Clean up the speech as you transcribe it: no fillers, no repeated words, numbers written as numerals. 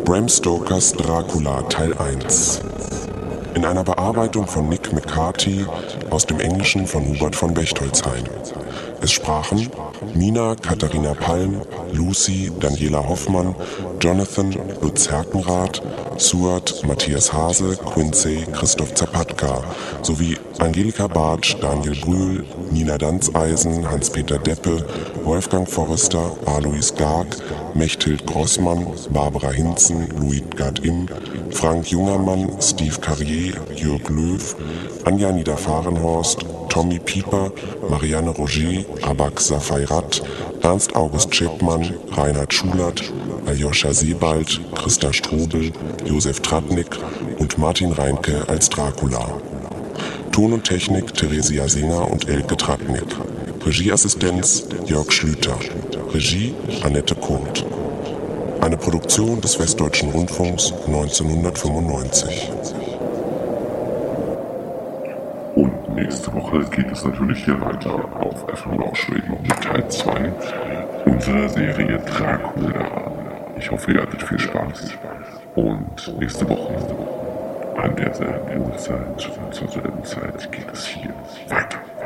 Bram Stokers Dracula Teil 1. In einer Bearbeitung von Nick McCarthy aus dem Englischen von Hubert von Bechtolzheim. Es sprachen Mina Katharina Palm, Lucy Daniela Hoffmann, Jonathan Lutz Herkenrath, Suat Matthias Hase, Quincy Christoph Zapatka sowie Angelika Bartsch, Daniel Brühl, Nina Danzeisen, Hans-Peter Deppe, Wolfgang Forrester, Alois Garg, Mechthild Grossmann, Barbara Hinzen, Luitgard Im, Frank Jungermann, Steve Carrier, Jörg Löw, Anja Niederfahrenhorst, Tommy Pieper, Marianne Roger, Abak Safairat, Ernst August Chapman, Reinhard Schulert, Aljoscha Sebald, Christa Strobel, Josef Tratnik und Martin Reinke als Dracula. Ton und Technik Theresia Singer und Elke Tratnik. Regieassistenz Jörg Schlüter. Regie Annette Kurt. Eine Produktion des Westdeutschen Rundfunks 1995. Und nächste Woche geht es natürlich hier weiter auf FM Rauschradio mit Teil 2 unserer Serie Dracula. Ich hoffe, ihr hattet viel Spaß. Und nächste Woche an derselben Uhrzeit, zur selben Zeit geht es hier weiter.